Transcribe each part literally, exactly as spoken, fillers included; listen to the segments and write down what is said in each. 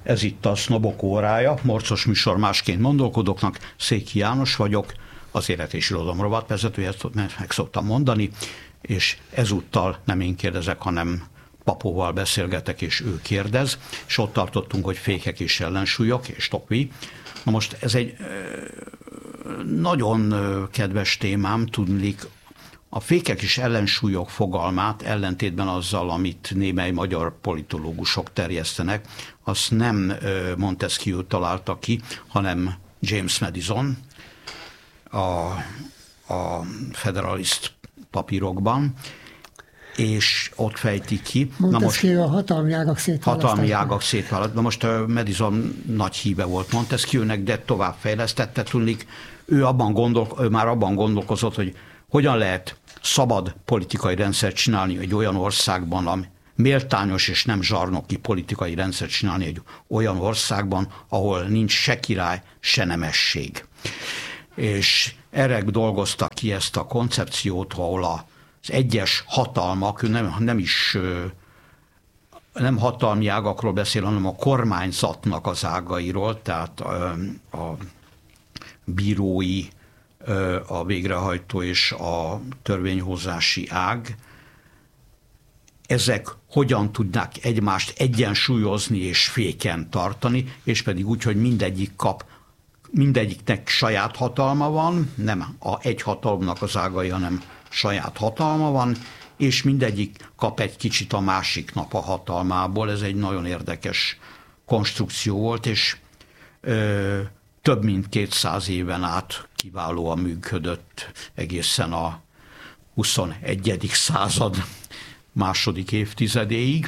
Ez itt a Sznobok órája, morcos műsor másként gondolkodóknak. Székely János vagyok, az Élet és Irodalom rovatvezetője, ezt meg szoktam mondani, és ezúttal nem én kérdezek, hanem Papóval beszélgetek, és ő kérdez, és ott tartottunk, hogy fékek és ellensúlyok, és Tocqueville. Na most ez egy nagyon kedves témám, tudniillik, a fékek és ellensúlyok fogalmát ellentétben azzal, amit némely magyar politológusok terjesztenek, azt nem Montesquieu találta ki, hanem James Madison a, a Federalist papírokban, és ott fejti ki. Montesquieu a hatalmi ágak szétválasztása. Hatalmi ágak szétválasztása. Na most Madison nagy híve volt Montesquieunek, de továbbfejlesztette, tudniillik, ő, abban gondol, ő már abban gondolkozott, hogy hogyan lehet szabad politikai rendszert csinálni egy olyan országban, ami méltányos és nem zsarnoki politikai rendszert csinálni egy olyan országban, ahol nincs se király, se nemesség. És erre dolgozta ki ezt a koncepciót, ahol az egyes hatalmak, nem, nem is nem hatalmi ágakról beszél, hanem a kormányzatnak az ágairól, tehát a, a bírói, a végrehajtó és a törvényhozási ág, ezek hogyan tudnák egymást egyensúlyozni és féken tartani, és pedig úgy, hogy mindegyik kap, mindegyiknek saját hatalma van, nem a egy hatalomnak az ágai, hanem saját hatalma van, és mindegyik kap egy kicsit a másiknak a hatalmából. Ez egy nagyon érdekes konstrukció volt, és ö, több mint kétszáz éven át kiválóan működött egészen a huszonegyedik század második évtizedéig,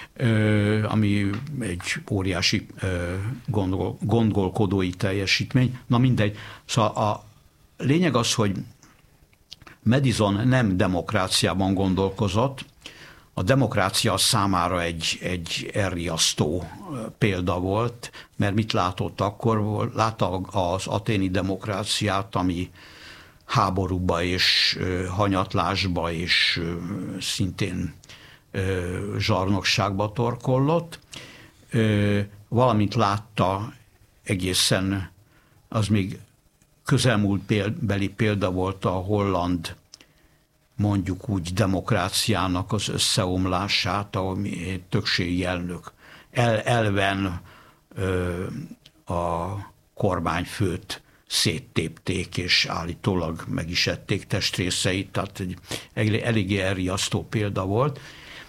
ami egy óriási gondol, gondolkodói teljesítmény. Na mindegy. Szóval a lényeg az, hogy Madison nem demokráciában gondolkozott, a demokrácia számára egy, egy elriasztó példa volt, mert mit látott akkor? Látta az aténi demokráciát, ami háborúba és hanyatlásba és szintén zsarnokságba torkollott, valamint látta egészen, az még közelmúltbeli példa volt a holland, mondjuk úgy demokráciának az összeomlását, ahol többségi elnök el, elven ö, a kormányfőt széttépték, és állítólag meg is ették testrészeit, tehát egy eléggé elriasztó példa volt.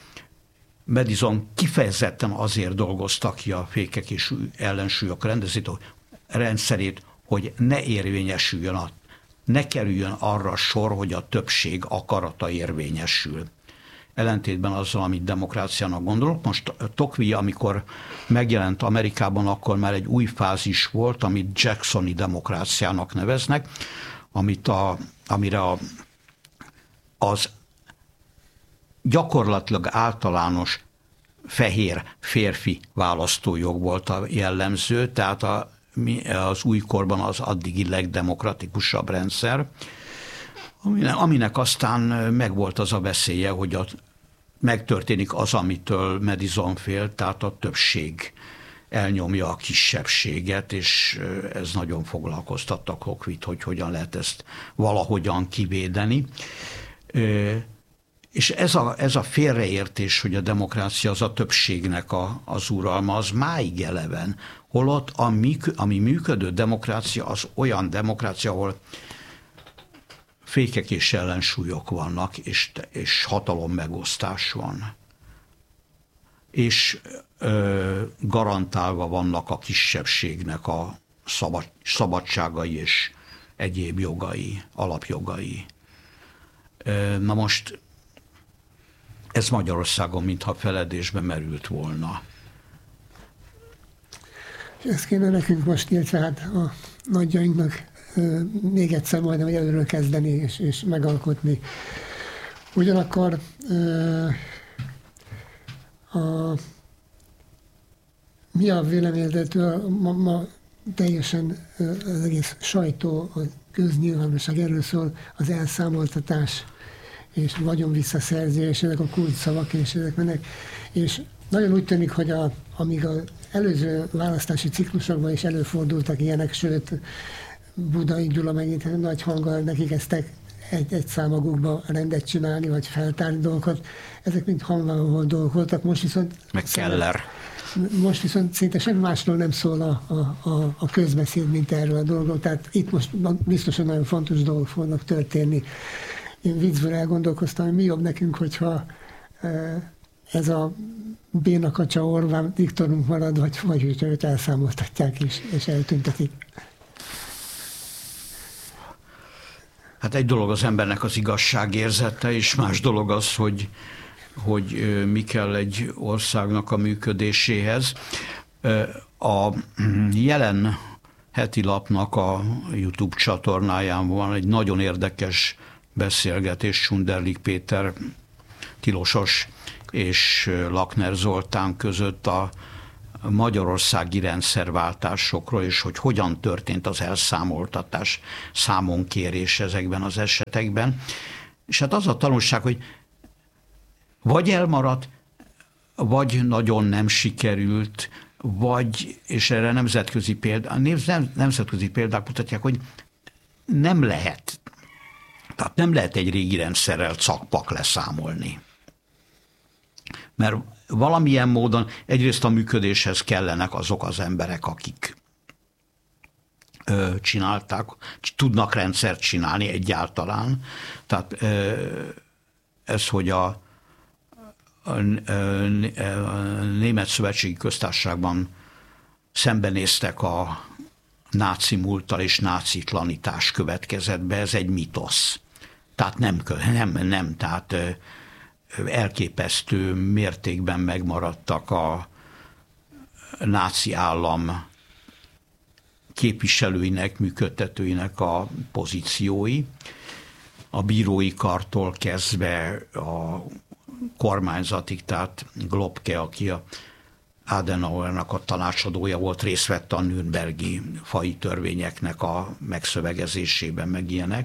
Madison kifejezetten azért dolgozta ki a fékek és ellensúlyok rendszerét, hogy ne érvényesüljön, a, ne kerüljön arra sor, hogy a többség akarata érvényesül. Ellentétben azzal, amit demokráciának gondolok. Most Tocqueville, amikor megjelent Amerikában, akkor már egy új fázis volt, amit Jacksoni demokráciának neveznek, amit a, amire a, az gyakorlatilag általános fehér férfi választójog volt a jellemző, tehát a, az újkorban az addigi legdemokratikusabb rendszer, aminek, aminek aztán megvolt az a veszélye, hogy a, megtörténik az, amitől Madison fél, tehát a többség elnyomja a kisebbséget, és ez nagyon foglalkoztatta Tocqueville-t, hogy hogyan lehet ezt valahogyan kivédeni. És ez a, ez a félreértés, hogy a demokrácia az a többségnek a, az uralma, az máig eleven. Holott a, ami működő demokrácia az olyan demokrácia, ahol fékek és ellensúlyok vannak, és, és hatalom megosztás van. És ö, garantálva vannak a kisebbségnek a szabad, szabadságai és egyéb jogai, alapjogai. Ö, na most ez Magyarországon mintha feledésbe merült volna. És ezt kéne nekünk most, illetve hát a nagyjainknak még egyszer majdnem előről kezdeni és, és megalkotni. Ugyanakkor a, mi a véleményedetől ma, ma teljesen az egész sajtó, a köznyilvánosság erről szól, az elszámoltatás és vagyon visszaszerzés, ezek a kulcsszavak és ezek mennek. És nagyon úgy tűnik, hogy a, amíg a előző választási ciklusokban is előfordultak ilyenek, sőt, Budai Gyula megint nagy hanggal nekik egy, egy számagukba rendet csinálni, vagy feltárni dolgokat. Ezek mind hangvaló dolgok voltak, most viszont... Meg Keller. Most viszont szinte semmi másról nem szól a, a, a, a közbeszéd, mint erről a dologról. Tehát itt most biztosan nagyon fontos dolgok fognak történni. Én viccből elgondolkoztam, hogy mi jobb nekünk, hogyha ez a Béna-Kacsa Orbán diktorunk marad, vagy, vagy hogyha őt elszámoltatják és, és eltüntetik. Hát egy dolog az embernek az igazságérzete, és más dolog az, hogy, hogy mi kell egy országnak a működéséhez. A Jelen heti lapnak a YouTube csatornáján van egy nagyon érdekes beszélgetés Sunderlich Péter, Tilosos és Lakner Zoltán között a magyarországi rendszerváltásokról, és hogy hogyan történt az elszámoltatás, számonkérés ezekben az esetekben. És hát az a tanulság, hogy vagy elmaradt, vagy nagyon nem sikerült, vagy, és erre nemzetközi példák, nemzetközi példák mutatják, hogy nem lehet, tehát nem lehet egy régi rendszerrel cakpak leszámolni. Mert valamilyen módon egyrészt a működéshez kellenek azok az emberek, akik ö, csinálták, tudnak rendszert csinálni egyáltalán. Tehát ö, ez, hogy a, a, a Német Szövetségi Köztársaságban szembenéztek a náci múlttal, és nácitlanítás következett be, ez egy mitosz. Tehát nem, nem, nem tehát elképesztő mértékben megmaradtak a náci állam képviselőinek, működtetőinek a pozíciói. A bírói kartól kezdve a kormányzatig, tehát Globke, aki a Adenauernak a tanácsadója volt, részt vett a nürnbergi faji törvényeknek a megszövegezésében, meg ilyenek.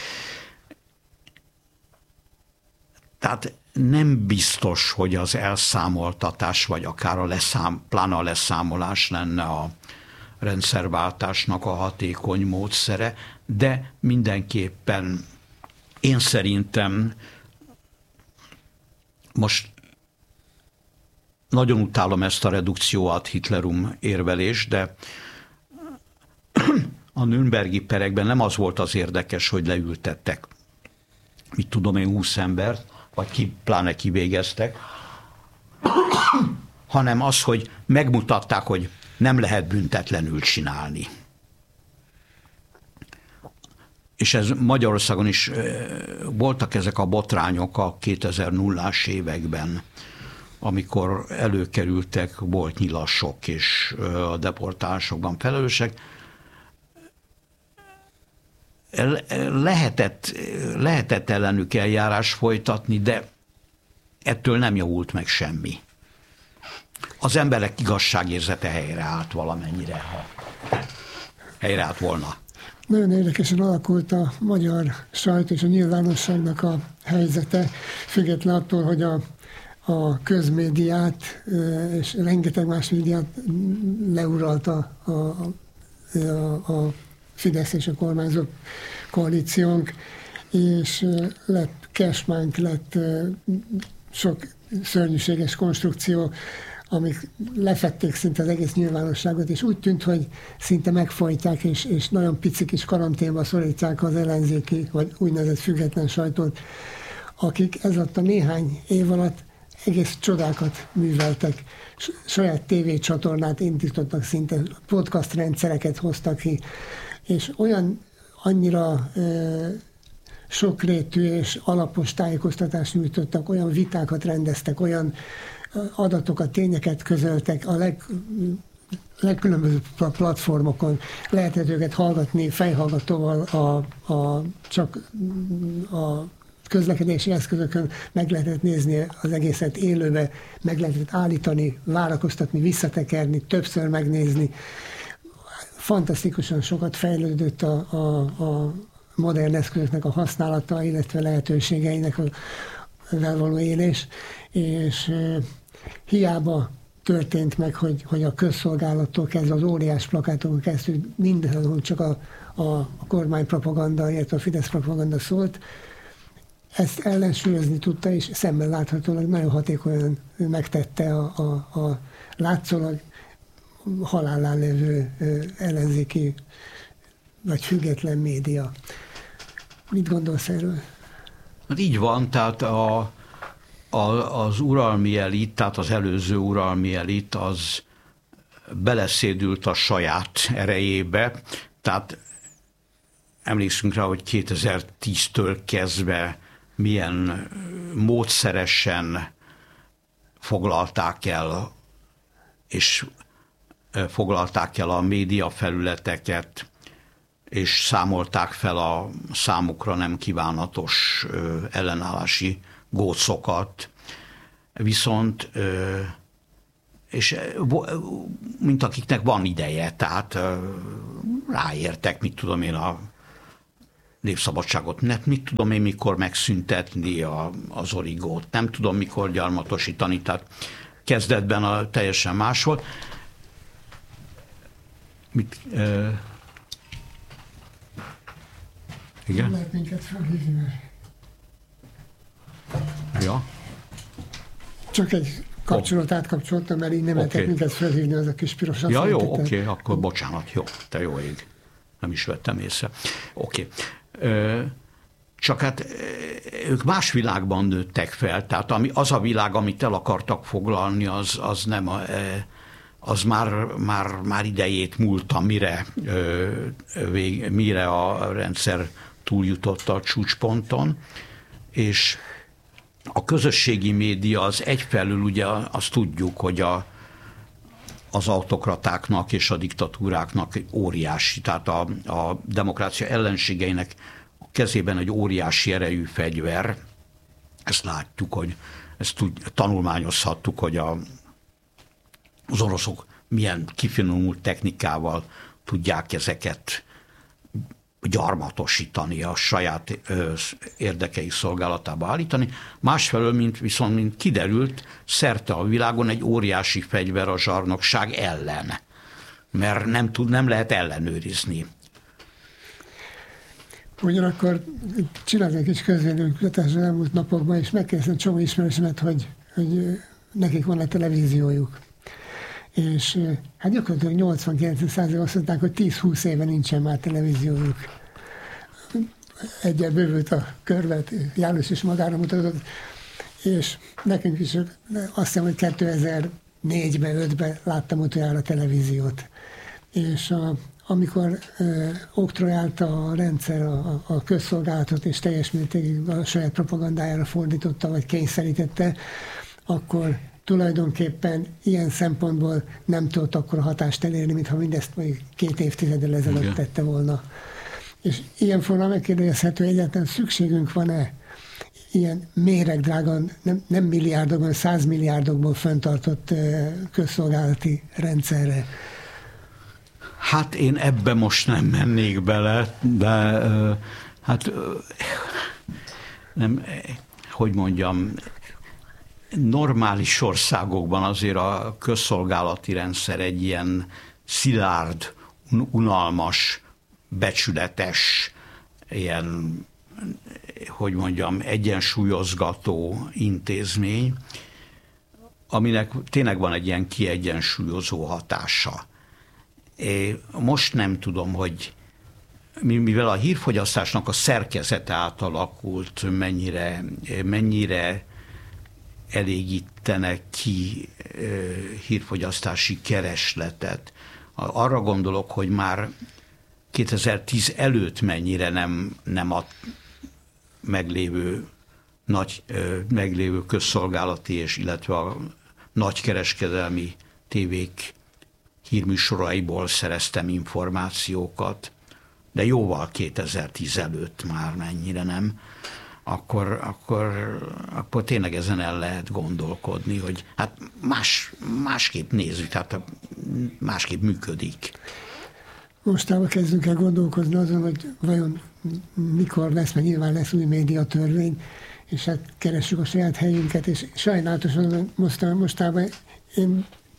Tehát nem biztos, hogy az elszámoltatás, vagy akár a leszám, pláne a leszámolás lenne a rendszerváltásnak a hatékony módszere, de mindenképpen én szerintem most nagyon utálom ezt a redukció ad Hitlerum érvelést, de a nürnbergi perekben nem az volt az érdekes, hogy leültettek, mit tudom én, húsz embert, vagy ki, pláne kivégeztek, hanem az, hogy megmutatták, hogy nem lehet büntetlenül csinálni. És ez Magyarországon is voltak ezek a botrányok a kétezer-nullás években, amikor előkerültek, volt nyilasok és a deportálásokban felelősek. Lehetett, lehetett ellenük eljárás folytatni, de ettől nem javult meg semmi. Az emberek igazságérzete helyreállt valamennyire, ha helyreállt volna. Nagyon érdekesen alakult a magyar sajtó és a nyilvánosságnak a helyzete, független attól, hogy a, a közmédiát és rengeteg más médiát leuralta a, a, a Fidesz és a kormányzó koalíciónk, és lett cashmánk, lett sok szörnyűséges konstrukció, amik lefették szinte az egész nyilvánosságot, és úgy tűnt, hogy szinte megfojtják, és, és nagyon pici kis karanténba szorítják az ellenzéki, vagy úgynevezett független sajtót, akik ez alatt a néhány év alatt egész csodákat műveltek. Saját tévécsatornát indítottak, szinte podcast rendszereket hoztak ki, és olyan annyira e, sokrétű és alapos tájékoztatást nyújtottak, olyan vitákat rendeztek, olyan adatokat, tényeket közöltek a leg, legkülönbözőbb platformokon. Lehetett őket hallgatni fejhallgatóval, a, a, csak a közlekedési eszközökön, meg lehetett nézni az egészet élőbe, meg lehetett állítani, várakoztatni, visszatekerni, többször megnézni. Fantasztikusan sokat fejlődött a, a, a modern eszközöknek a használata, illetve lehetőségeinek a való élés, és hiába történt meg, hogy, hogy a közszolgálattól kezdve az óriás plakátokon kezdve mindenhol csak a, a, a kormánypropaganda, illetve a Fidesz propaganda szólt. Ezt ellensúlyozni tudta, és szemben láthatólag nagyon hatékonyan megtette a, a, a látszólag halálán lévő ellenzéki vagy független média. Mit gondolsz erről? Hát így van, tehát a, a, az uralmi elit, tehát az előző uralmi elit az beleszédült a saját erejébe, tehát emlékszünk rá, hogy kétezer-tíztől kezdve milyen módszeresen foglalták el, és foglalták el a média felületeket, és számolták fel a számukra nem kívánatos ellenállási gócokat. Viszont, és mint akiknek van ideje, tehát ráértek, mit tudom én, a népszabadságot, nem, mit tudom én, mikor megszüntetni a, az origót, nem tudom, mikor gyarmatosítani, tehát kezdetben a teljesen más volt. Mit, uh, igen? Lehet minket felhívni. Ja. Csak egy kapcsolat oh. átkapcsoltam, mert így nem lehetett okay. minket felhívni, az a kis piros. Ja, jó, oké, okay, akkor bocsánat, jó, te jó ég. Nem is vettem észre. Oké. Okay. Csak hát ők más világban nőttek fel, tehát ami, az a világ, amit el akartak foglalni, az, az nem a, az már, már, már idejét múlta, mire, mire a rendszer túljutott a csúcsponton, és a közösségi média az egyfelől ugye azt tudjuk, hogy a, az autokratáknak és a diktatúráknak óriási, tehát a, a demokrácia ellenségeinek a kezében egy óriási erejű fegyver. Ezt látjuk, hogy ezt tud, tanulmányozhattuk, hogy a, az oroszok milyen kifinomult technikával tudják ezeket gyarmatosítani, a saját ö, érdekei szolgálatába állítani. Másfelől, mint viszont mint kiderült, szerte a világon egy óriási fegyver a zsarnokság ellen, mert nem, tud, nem lehet ellenőrizni. Ugyanakkor csináltam egy kis közvéleménykutatást az elmúlt napokban, és megkérdeztem csomó ismerősömet, hogy, hogy nekik van a televíziójuk. És hát gyakorlatilag nyolcvan-kilencven százalék azt mondták, hogy tíz-húsz éve nincsen már televíziójuk. Egyel bővült a körvet, János is magára mutatott, és nekünk is azt hiszem, hogy kétezer-négyben, ötben láttam utoljára a televíziót. És a, amikor ö, oktrojálta a rendszer a, a közszolgálatot, és teljes mértékig a saját propagandájára fordította, vagy kényszerítette, akkor tulajdonképpen ilyen szempontból nem tudott akkor hatást elérni, mintha mindezt mondjuk két évtizeddel ezelőtt tette volna. És ilyen formán megkérdezhető, egyáltalán szükségünk van-e ilyen méregdrágan, nem, nem milliárdokban, százmilliárdokból fenntartott közszolgálati rendszerre? Hát én ebbe most nem mennék bele, de hát nem, hogy mondjam, normális országokban azért a közszolgálati rendszer egy ilyen szilárd, unalmas, becsületes, ilyen, hogy mondjam, egyensúlyozgató intézmény, aminek tényleg van egy ilyen kiegyensúlyozó hatása. Én most nem tudom, hogy mivel a hírfogyasztásnak a szerkezete átalakult, mennyire, mennyire elégítenek ki hírfogyasztási keresletet. Arra gondolok, hogy már kétezer-tíz előtt mennyire nem, nem a meglévő, nagy, meglévő közszolgálati és illetve a nagykereskedelmi tévék hírműsoraiból szereztem információkat, de jóval kétezer-tíz előtt már mennyire nem. Akkor, akkor, akkor tényleg ezen el lehet gondolkodni, hogy hát más, másképp nézzük, tehát másképp működik. Mostában kezdünk el gondolkozni azon, hogy vajon mikor lesz, mert nyilván lesz új médiatörvény, és hát keressük a saját helyünket, és sajnálatosan mostában én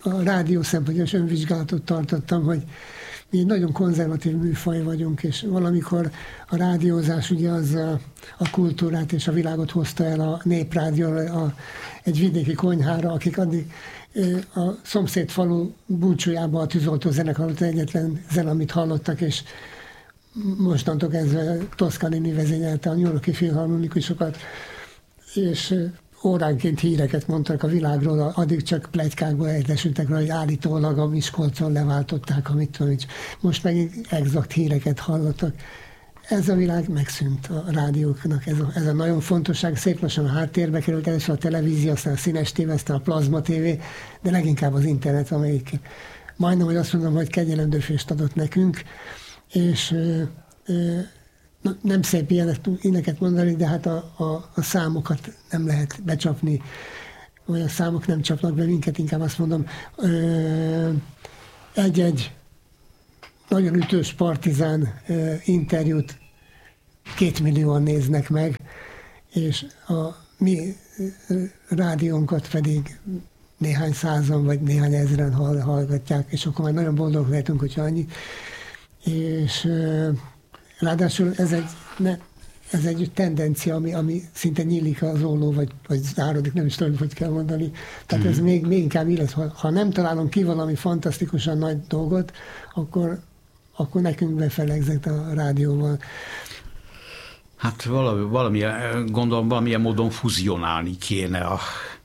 a rádió szempontjából is önvizsgálatot tartottam, hogy mi egy nagyon konzervatív műfaj vagyunk, és valamikor a rádiózás ugye az a, a kultúrát és a világot hozta el a Néprádióra, a, egy vidéki konyhára, akik addig a szomszéd falu búcsújában a tűzoltó zenekar volt egyetlen zene, amit hallottak, és mostantól kezdve Toscanini vezényelte a New York-i filharmonikusokat, és óránként híreket mondtak a világról, addig csak pletykákból értesültek rá, hogy állítólag a Miskolcon leváltották, amit tudom, most meg exakt híreket hallottak. Ez a világ megszűnt a rádióknak, ez a, ez a nagyon fontosság, szép lassan a háttérbe került, először a televízió, aztán a színes tévé, aztán a plazma tévé, de leginkább az internet, amelyik majdnem, hogy azt mondom, hogy kegyelemdöfést adott nekünk, és ö, ö, nem szép ilyenek, ilyeneket mondani, de hát a, a, a számokat nem lehet becsapni, vagy a számok nem csapnak be minket, inkább azt mondom, ö, egy-egy nagyon ütős partizán ö, interjút két millióan néznek meg, és a mi ö, rádiónkat pedig néhány százan vagy néhány ezren hallgatják, és akkor már nagyon boldogok lehetünk, hogyha annyi. És ö, ráadásul ez egy, ne, ez egy tendencia, ami, ami szinte nyílik az olló, vagy, vagy zárodik, nem is tudom, hogy kell mondani. Tehát mm. ez még, még inkább így lesz. Ha, ha nem találunk ki valami fantasztikusan nagy dolgot, akkor, akkor nekünk befelegzett a rádióval. Hát valami, valamilyen, gondolom, valamilyen módon fuzionálni kéne a,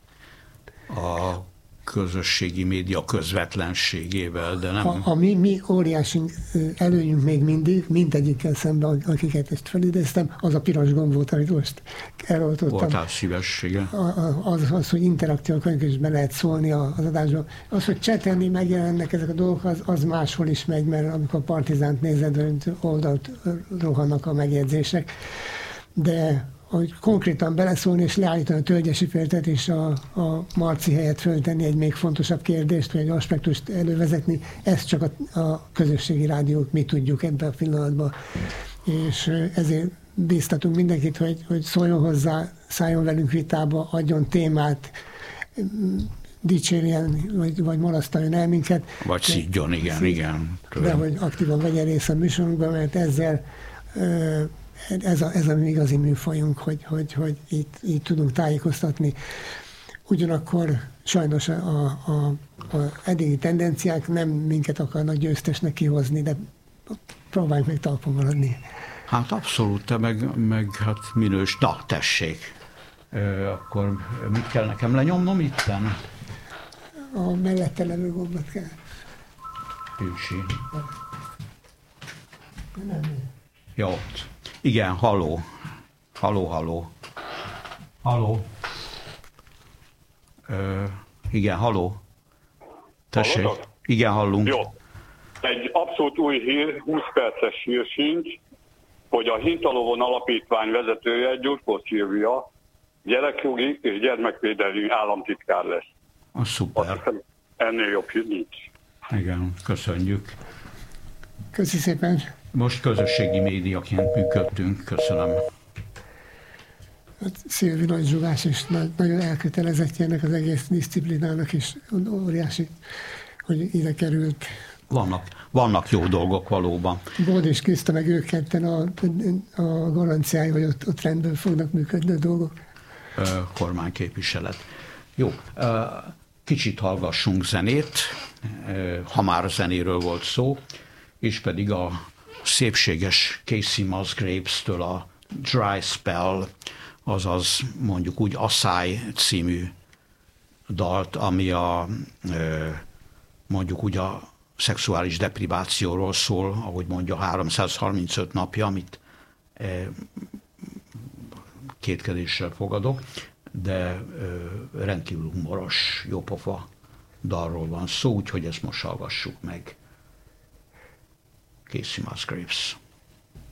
a közösségi média közvetlenségével, de nem... A, a mi, mi óriási előnyünk még mindig, mindegyikkel szemben, akiket ezt felidéztem, az a piros gomb volt, amit most eloltottam. Voltál szíves, igen. Az, az, hogy interaktívan könyvök is be lehet szólni az adásba. Az, hogy csetelni megjelennek ezek a dolgok, az, az máshol is megy, mert amikor Partizánt nézed, oldalt rohannak a megjegyzések. De hogy konkrétan beleszólni és leállítani a Tölgyesi Péltet és a, a Marci helyett föltenni egy még fontosabb kérdést, vagy egy aspektust elővezetni, ezt csak a, a közösségi rádiók mi tudjuk ebben a pillanatban. És ezért bíztatunk mindenkit, hogy, hogy szóljon hozzá, szálljon velünk vitába, adjon témát, dicsérjen, vagy, vagy marasztaljon el minket. Vagy szidjon, igen, szígy, igen. Tudom. De hogy aktívan vegyen részt a műsorunkban, mert ezzel ö, Ez a, ez a mi igazi műfajunk, hogy, hogy, hogy itt, itt tudunk tájékoztatni. Ugyanakkor sajnos a, a, a eddigi tendenciák nem minket akarnak győztesnek kihozni, de próbáljunk meg talpon maradni. Hát abszolút, te meg, meg hát minős. Na, tessék. Ö, akkor mit kell nekem lenyomnom itten? A mellette levő gombot kell. Ősi. Nem. Jó. Igen, halló. Halló, halló. Halló. Ö, igen, halló. Tessék. Hallod? Igen, hallunk. Jó. Egy abszolút új hír, húsz perces hír sincs, hogy a Hintalovon Alapítvány vezetője, Gyurkó Szilvia, gyerekjogi és gyermekvédelmi államtitkár lesz. A szuper. Ennél jobb hír nincs. Igen, köszönjük. Köszi szépen. Most közösségi médiaként működtünk, köszönöm. Hát Szilvi nagy zsugás, és nagy, nagyon elkötelezettje ennek az egész diszciplinának, és óriási, hogy ide került. Vannak, vannak jó dolgok valóban. Bód és Kriszta, meg ők ketten a, a garanciája, hogy ott, ott rendben fognak működni a dolgok. Kormányképviselet. Jó, kicsit hallgassunk zenét, ha már zenéről volt szó, és pedig a szépséges Casey Musgraves-től a Dry Spell, azaz mondjuk úgy Asszály című dalt, ami a mondjuk úgy a szexuális deprivációról szól, ahogy mondja, háromszázharmincöt napja, amit kétkedéssel fogadok, de rendkívül humoros, jópofa dalról van szó, úgyhogy ezt most hallgassuk meg. Casey Musgraves.